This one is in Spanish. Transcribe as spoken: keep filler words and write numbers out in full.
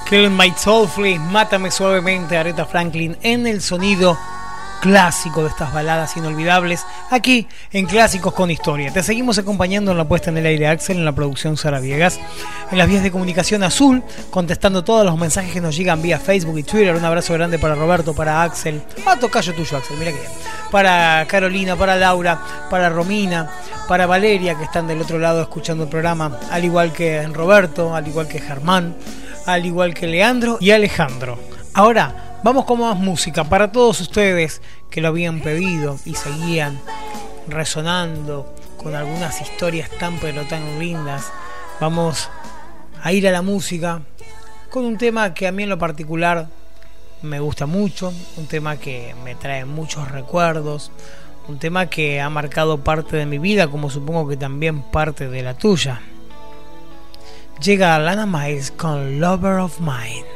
Kill My Softly, Mátame Suavemente, Aretha Franklin, en el sonido clásico de estas baladas inolvidables, aquí en Clásicos con Historia. Te seguimos acompañando en la puesta en el aire, Axel, en la producción Sara Viegas, en las vías de comunicación Azul, contestando todos los mensajes que nos llegan vía Facebook y Twitter. Un abrazo grande para Roberto, para Axel, ah, tocayo tuyo, Axel, mira que bien, para Carolina, para Laura, para Romina, para Valeria, que están del otro lado escuchando el programa, al igual que Roberto, al igual que Germán, al igual que Leandro y Alejandro. Ahora vamos con más música para todos ustedes que lo habían pedido y seguían resonando con algunas historias tan pero tan lindas. Vamos a ir a la música con un tema que a mí en lo particular me gusta mucho, un tema que me trae muchos recuerdos, un tema que ha marcado parte de mi vida, como supongo que también parte de la tuya. Llega Alana Miles con Lover of Mine.